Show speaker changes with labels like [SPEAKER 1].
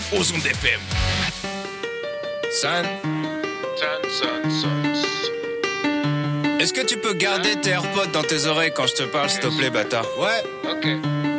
[SPEAKER 1] aux ondes FM.
[SPEAKER 2] Son. Est-ce que tu peux garder tes AirPods dans tes oreilles quand je te parle, s'il te plaît, bâtard?
[SPEAKER 1] Ouais.
[SPEAKER 2] Ok.